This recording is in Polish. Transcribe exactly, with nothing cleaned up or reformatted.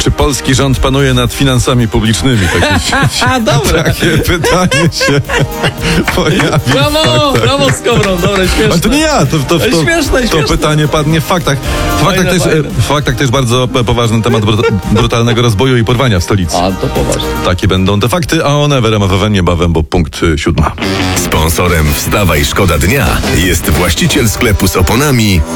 Czy polski rząd panuje nad finansami publicznymi? Takie, Dobra. takie pytanie się pojawi. Brawo, brawo Skowron, dobre, śmieszne. Ale to nie ja, to, to, to, to, Śmieszne, to śmieszne. pytanie padnie w faktach. W faktach, Fajne, też, fajne. w faktach też bardzo poważny temat brut- brutalnego rozboju i porwania w stolicy. A, to poważnie. Takie będą te fakty, a one w R M F F M niebawem, bo punkt y, siódma. Sponsorem Wstawaj Szkoda Dnia jest właściciel sklepu z oponami